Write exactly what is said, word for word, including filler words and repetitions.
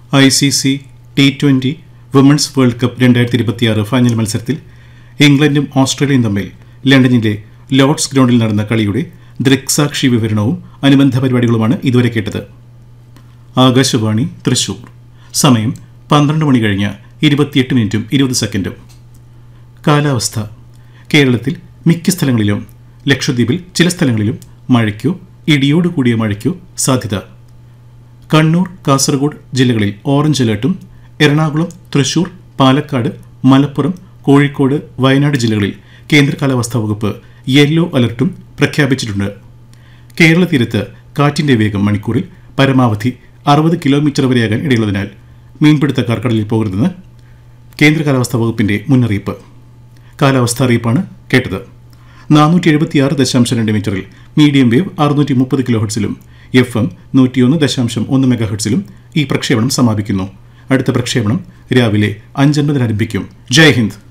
I C C T twenty women's world cup രണ്ടായിരത്തി ഇരുപത്തിയാറ് final മത്സരത്തിൽ ഇംഗ്ലണ്ടും ഓസ്ട്രേലിയയും തമ്മിൽ ലണ്ടനിലെ ലോർഡ്സ് ഗ്രൗണ്ടിൽ നടന്ന കളിയുടെ ദൃക്സാക്ഷി വിവരണവും അനുബന്ധ പരിപാടികളുമാണ് ഇതുവരെ കേട്ടത്. ആകാശവാണി തൃശൂർ. സമയം പന്ത്രണ്ട് മണി കഴിഞ്ഞ് ഇരുപത്തിയെട്ട് മിനിറ്റും ഇരുപത് സെക്കൻഡും. കാലാവസ്ഥ. കേരളത്തിൽ മിക്ക സ്ഥലങ്ങളിലും ലക്ഷദ്വീപിൽ ചില സ്ഥലങ്ങളിലും മഴയ്ക്കോ ഇടിയോട് കൂടിയ മഴയ്ക്കോ സാധ്യത. കണ്ണൂർ, കാസർഗോഡ് ജില്ലകളിൽ ഓറഞ്ച് അലർട്ടും എറണാകുളം, തൃശൂർ, പാലക്കാട്, മലപ്പുറം, കോഴിക്കോട്, വയനാട് ജില്ലകളിൽ കേന്ദ്ര കാലാവസ്ഥാ വകുപ്പ് യെല്ലോ അലർട്ടും പ്രഖ്യാപിച്ചിട്ടുണ്ട്. കേരള തീരത്ത് കാറ്റിന്റെ വേഗം മണിക്കൂറിൽ പരമാവധി അറുപത് കിലോമീറ്റർ വരെയാകാൻ ഇടയുള്ളതിനാൽ മീൻപിടുത്തക്കാർ കടലിൽ പോകരുതെന്ന് കേന്ദ്ര കാലാവസ്ഥാ വകുപ്പിന്റെ മുന്നറിയിപ്പ്. കാലാവസ്ഥാ അറിയിപ്പാണ് കേട്ടത്. നാനൂറ്റി എഴുപത്തിയാറ് ദശാംശം രണ്ട് മീറ്ററിൽ മീഡിയം വേവ് അറുന്നൂറ്റി മുപ്പത് കിലോ ഹെർട്സിലും എഫ് എം നൂറ്റിയൊന്ന് ദശാംശം ഒന്ന് മെഗാ ഹെർട്സിലും ഈ പ്രക്ഷേപണം സമാപിക്കുന്നു. അടുത്ത പ്രക്ഷേപണം രാവിലെ അഞ്ചൻപതിന് ആരംഭിക്കും. ജയ് ഹിന്ദ്.